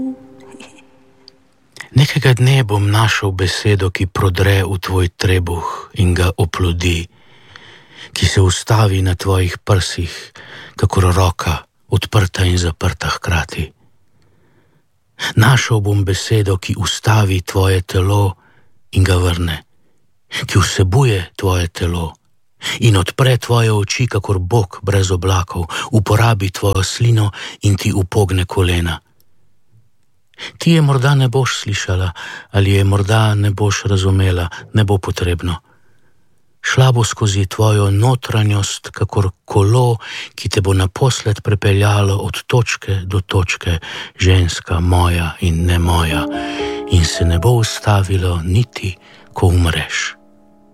Nekega dne bom našel besedo, ki prodre v tvoj trebuh in ga oplodi, ki se ustavi na tvojih prsih, kakor roka, odprta in zaprta hkrati. Našel bom besedo, ki ustavi tvoje telo in ga vrne, ki vsebuje tvoje telo in odpre tvoje oči, kakor Bog brez oblakov, uporabi tvojo slino in ti upogne kolena. Ti je morda ne boš slišala ali je morda ne boš razumela, ne bo potrebno. Šla bo skozi tvojo notranjost, kakor kolo, ki te bo naposled prepeljalo od točke do točke, ženska moja in ne moja, in se ne bo ustavilo niti, ko umreš.